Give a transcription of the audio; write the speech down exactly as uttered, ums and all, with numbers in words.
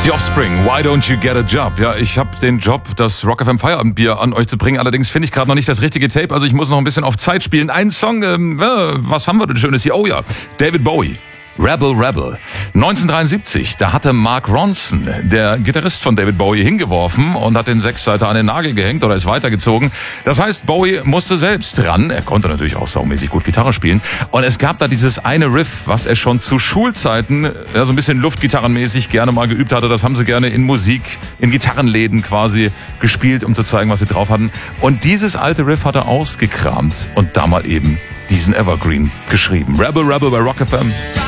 Die Offspring, Why Don't You Get a Job? Ja, ich habe den Job, das Rock F M Feierabendbier an euch zu bringen. Allerdings finde ich gerade noch nicht das richtige Tape, also ich muss noch ein bisschen auf Zeit spielen. Ein Song, ähm, äh, was haben wir denn Schönes hier? Oh ja, David Bowie. Rebel Rebel. neunzehnhundertdreiundsiebzig, da hatte Mark Ronson, der Gitarrist von David Bowie, hingeworfen und hat den Sechsseiter an den Nagel gehängt oder ist weitergezogen. Das heißt, Bowie musste selbst ran. Er konnte natürlich auch saumäßig gut Gitarre spielen. Und es gab da dieses eine Riff, was er schon zu Schulzeiten, ja, so ein bisschen luftgitarrenmäßig gerne mal geübt hatte. Das haben sie gerne in Musik, in Gitarrenläden quasi gespielt, um zu zeigen, was sie drauf hatten. Und dieses alte Riff hat er ausgekramt und da mal eben diesen Evergreen geschrieben. Rebel Rebel bei Rock F M.